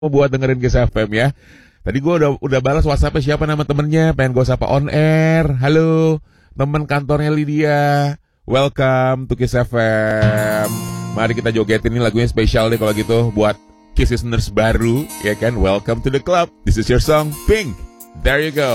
buat dengerin Kiss FM ya. Tadi gue udah balas WhatsApp-nya siapa nama temennya, pengen gue sapa on air. Halo, teman kantornya Lydia. Welcome to Kiss FM. Mari kita jogetin, ini lagunya spesial deh kalau gitu buat Kiss listeners baru, ya kan? Welcome to the club. This is your song, Pink. There you go.